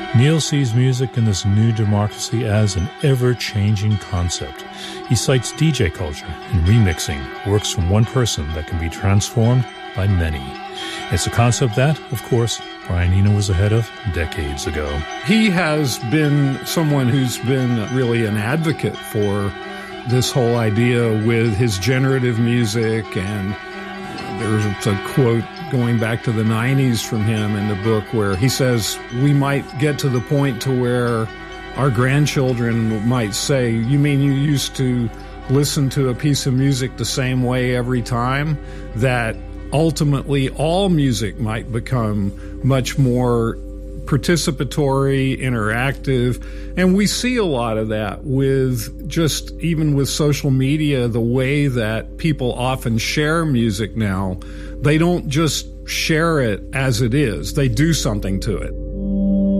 Neil sees music in this new democracy as an ever-changing concept. He cites DJ culture and remixing, works from one person that can be transformed by many. It's a concept that, of course, Brian Eno was ahead of decades ago. He has been someone who's been really an advocate for this whole idea with his generative music, and there's a quote going back to the 90s from him in the book where he says we might get to the point to where our grandchildren might say, you mean you used to listen to a piece of music the same way every time? That ultimately all music might become much more participatory, interactive, and we see a lot of that with just even with social media, the way that people often share music now. They don't just share it as it is, they do something to it.